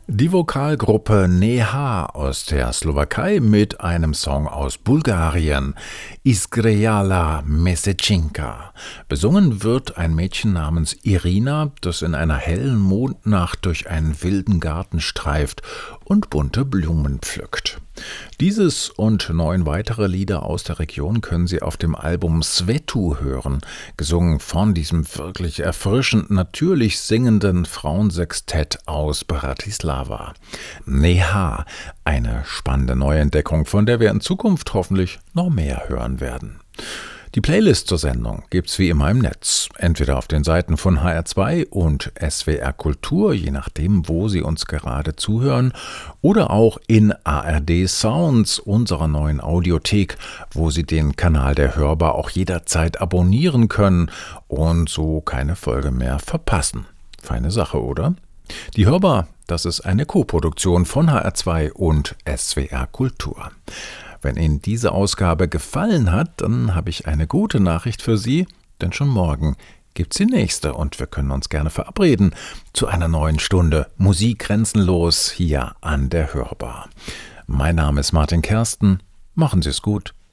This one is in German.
Die Vokalgruppe Neha aus der Slowakei mit einem Song aus Bulgarien, Iskrejala Mesečinka. Besungen wird ein Mädchen namens Irina, das in einer hellen Mondnacht durch einen wilden Garten streift und bunte Blumen pflückt. Dieses und 9 weitere Lieder aus der Region können Sie auf dem Album Svetu hören, gesungen von diesem wirklich erfrischend natürlich singenden Frauensextett aus Bratislava. Neha, eine spannende Neuentdeckung, von der wir in Zukunft hoffentlich noch mehr hören werden. Die Playlist zur Sendung gibt's wie immer im Netz, entweder auf den Seiten von HR2 und SWR Kultur, je nachdem, wo Sie uns gerade zuhören, oder auch in ARD Sounds, unserer neuen Audiothek, wo Sie den Kanal der Hörbar auch jederzeit abonnieren können und so keine Folge mehr verpassen. Feine Sache, oder? Die Hörbar, das ist eine Koproduktion von HR2 und SWR Kultur. Wenn Ihnen diese Ausgabe gefallen hat, dann habe ich eine gute Nachricht für Sie, denn schon morgen gibt's die nächste und wir können uns gerne verabreden zu einer neuen Stunde Musik grenzenlos hier an der Hörbar. Mein Name ist Martin Kersten, machen Sie es gut.